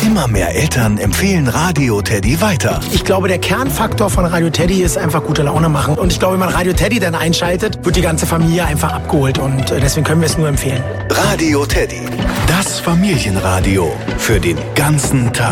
Immer mehr Eltern empfehlen Radio Teddy weiter. Ich glaube, der Kernfaktor von Radio Teddy ist einfach gute Laune machen. Und ich glaube, wenn man Radio Teddy dann einschaltet, wird die ganze Familie einfach abgeholt. Und deswegen können wir es nur empfehlen. Radio Teddy, das Familienradio für den ganzen Tag.